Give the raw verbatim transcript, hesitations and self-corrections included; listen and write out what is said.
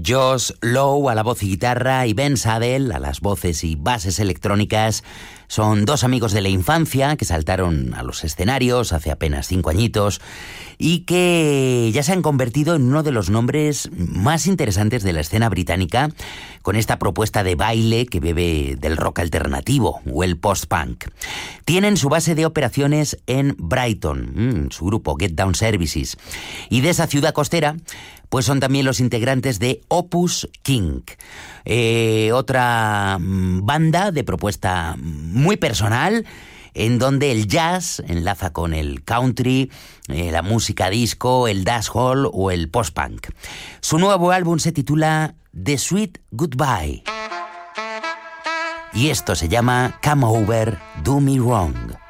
Josh Lowe a la voz y guitarra y Ben Sadel a las voces y bases electrónicas son dos amigos de la infancia que saltaron a los escenarios hace apenas cinco añitos y que ya se han convertido en uno de los nombres más interesantes de la escena británica con esta propuesta de baile que bebe del rock alternativo o el post-punk. Tienen su base de operaciones en Brighton, mmm, su grupo Get Down Services, y de esa ciudad costera pues son también los integrantes de Opus King, eh, otra banda de propuesta muy personal, en donde el jazz enlaza con el country, eh, la música disco, el dancehall o el post-punk. Su nuevo álbum se titula The Sweet Goodbye. Y esto se llama Come Over, Do Me Wrong.